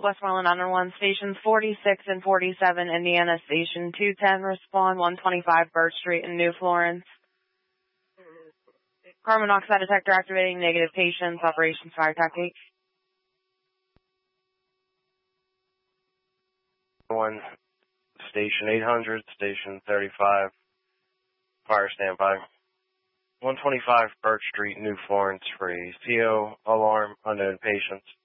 Westmoreland under 1, stations 46 and 47, Indiana, station 210, respond 125 Birch Street in New Florence. Carbon monoxide detector activating, negative patients, operations fire tactic. 1, station 800, station 35, fire standby. 125 Birch Street, New Florence for a CO alarm, unknown patients.